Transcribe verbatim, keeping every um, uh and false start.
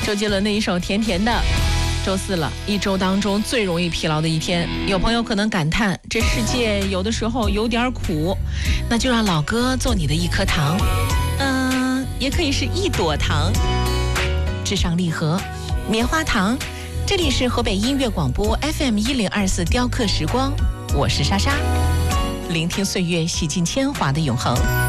周杰伦的一首《甜甜的》。周四了，一周当中最容易疲劳的一天，有朋友可能感叹这世界有的时候有点苦，那就让老歌做你的一颗糖，嗯、呃，也可以是一朵糖。至上励合，棉花糖。这里是河北音乐广播 F M 一零二四雕刻时光，我是莎莎，聆听岁月洗尽铅华的永恒。